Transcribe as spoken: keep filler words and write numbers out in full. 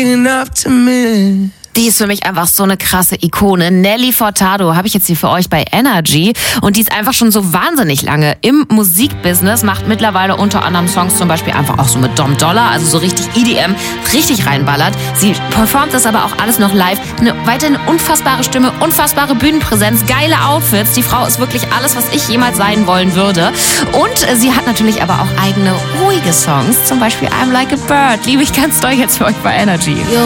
Die ist für mich einfach so eine krasse Ikone. Nelly Furtado habe ich jetzt hier für euch bei Energy. Und die ist einfach schon so wahnsinnig lange im Musikbusiness, macht mittlerweile unter anderem Songs zum Beispiel einfach auch so mit Dom Dollar, also so richtig E D M, richtig reinballert. Sie performt das aber auch alles noch live. Eine weiterhin unfassbare Stimme, unfassbare Bühnenpräsenz, geile Outfits. Die Frau ist wirklich alles, was ich jemals sein wollen würde. Und sie hat natürlich aber auch eigene ruhige Songs, zum Beispiel I'm Like a Bird. Liebe ich ganz doll jetzt für euch bei Energy.